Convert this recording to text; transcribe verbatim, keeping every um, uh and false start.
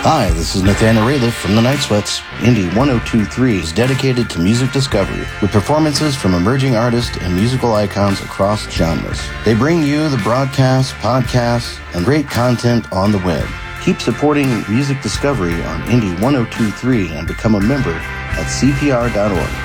Hi, this is Nathaniel Rateliff from the Night Sweats. Indie one oh two point three is dedicated to music discovery with performances from emerging artists and musical icons across genres. They bring you the broadcasts, podcasts, and great content on the web. Keep supporting music discovery on Indie one oh two point three and become a member at C P R dot org.